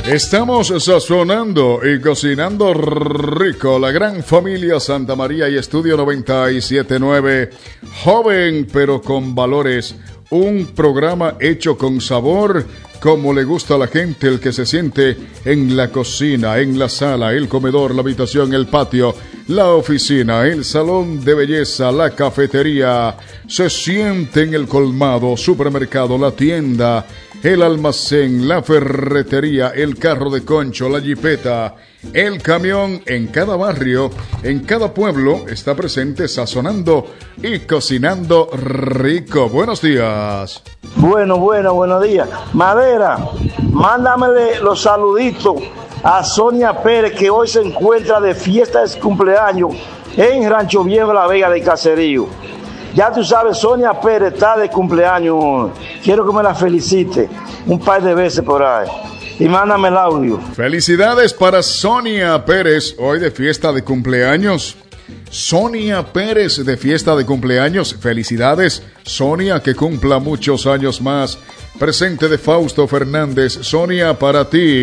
Estamos sazonando y cocinando rico. La gran familia Santa María y Estudio 97.9. Joven pero con valores. Un programa hecho con sabor, como le gusta a la gente, el que se siente en la cocina, en la sala, el comedor, la habitación, el patio, la oficina, el salón de belleza, la cafetería. Se siente en el colmado, supermercado, la tienda, el almacén, la ferretería, el carro de concho, la jipeta, el camión. En cada barrio, en cada pueblo está presente sazonando y cocinando rico. Buenos días. Buenos días. Madera, mándamele los saluditos a Sonia Pérez, que hoy se encuentra de fiesta de cumpleaños en Rancho Viejo La Vega de Caserío. Ya tú sabes, Sonia Pérez está de cumpleaños. Quiero que me la felicite un par de veces por ahí. Y mándame el audio. Felicidades para Sonia Pérez, hoy de fiesta de cumpleaños. Sonia Pérez de fiesta de cumpleaños. Felicidades, Sonia, que cumpla muchos años más. Presente de Fausto Fernández. Sonia, para ti.